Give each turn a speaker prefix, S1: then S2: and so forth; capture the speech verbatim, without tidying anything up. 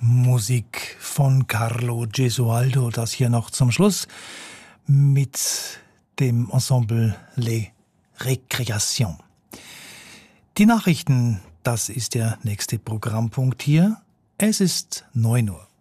S1: Musik von Carlo Gesualdo, das hier noch zum Schluss mit dem Ensemble Les Récréations. Die Nachrichten, das ist der nächste Programmpunkt hier. Es ist neun Uhr.